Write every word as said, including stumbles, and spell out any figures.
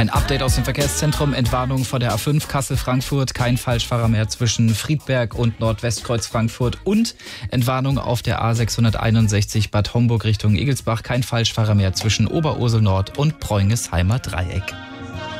Ein Update aus dem Verkehrszentrum. Entwarnung vor der A fünf Kassel-Frankfurt. Kein Falschfahrer mehr zwischen Friedberg und Nordwestkreuz Frankfurt. Und Entwarnung auf der A sechshunderteinundsechzig Bad Homburg Richtung Igelsbach. Kein Falschfahrer mehr zwischen Oberursel Nord und Bräunisheimer Dreieck.